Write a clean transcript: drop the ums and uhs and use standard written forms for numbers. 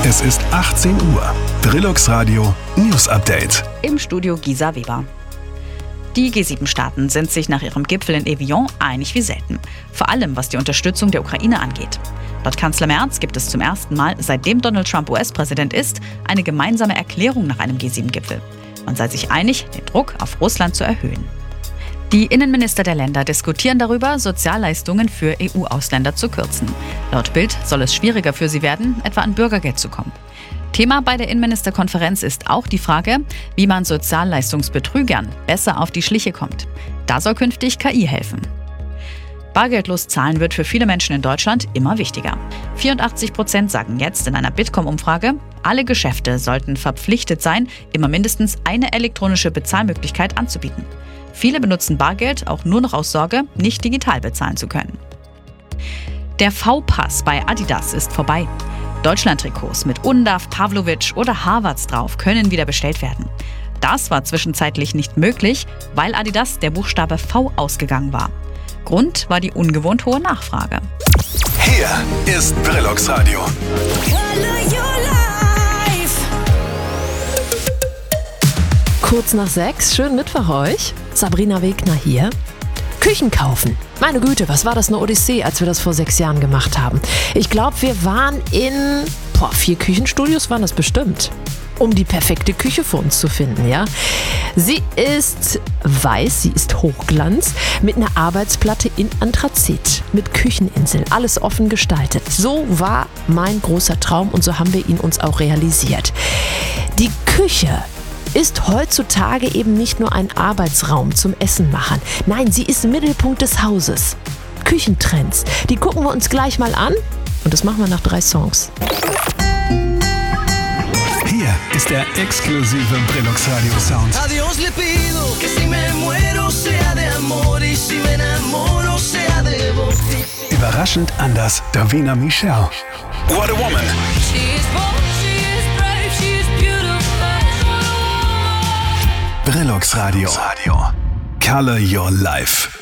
Es ist 18 Uhr. Brillux Radio News Update. Im Studio Gisa Weber. Die G7-Staaten sind sich nach ihrem Gipfel in Evian einig wie selten. Vor allem, was die Unterstützung der Ukraine angeht. Laut Kanzler Merz gibt es zum ersten Mal, seitdem Donald Trump US-Präsident ist, eine gemeinsame Erklärung nach einem G7-Gipfel. Man sei sich einig, den Druck auf Russland zu erhöhen. Die Innenminister der Länder diskutieren darüber, Sozialleistungen für EU-Ausländer zu kürzen. Laut Bild soll es schwieriger für sie werden, etwa an Bürgergeld zu kommen. Thema bei der Innenministerkonferenz ist auch die Frage, wie man Sozialleistungsbetrügern besser auf die Schliche kommt. Da soll künftig KI helfen. Bargeldlos zahlen wird für viele Menschen in Deutschland immer wichtiger. 84% sagen jetzt in einer Bitkom-Umfrage, alle Geschäfte sollten verpflichtet sein, immer mindestens eine elektronische Bezahlmöglichkeit anzubieten. Viele benutzen Bargeld auch nur noch aus Sorge, nicht digital bezahlen zu können. Der V-Pass bei Adidas ist vorbei. Deutschland-Trikots mit Undav, Pavlovic oder Havertz drauf können wieder bestellt werden. Das war zwischenzeitlich nicht möglich, weil Adidas der Buchstabe V ausgegangen war. Grund war die ungewohnt hohe Nachfrage. Hier ist Brillux Radio. Kurz nach 6, schönen Mittwoch euch. Sabrina Wegner hier. Küchen kaufen. Meine Güte, was war das eine Odyssee, als wir das vor 6 Jahren gemacht haben. Ich glaube, wir waren in 4 Küchenstudios waren das bestimmt, um die perfekte Küche für uns zu finden, ja. Sie ist weiß, sie ist Hochglanz, mit einer Arbeitsplatte in Anthrazit, mit Kücheninsel, alles offen gestaltet. So war mein großer Traum und so haben wir ihn uns auch realisiert. Die Küche ist heutzutage eben nicht nur ein Arbeitsraum zum Essen machen. Nein, sie ist Mittelpunkt des Hauses. Küchentrends, die gucken wir uns gleich mal an und das machen wir nach 3 Songs. Hier ist der exklusive Brillux Radio Sound. Adiós le pido que si me muero sea de amor y si me enamoro sea de vos. Überraschend anders, Davina Michelle. What a Woman. Brillux Radio. Color Your Life.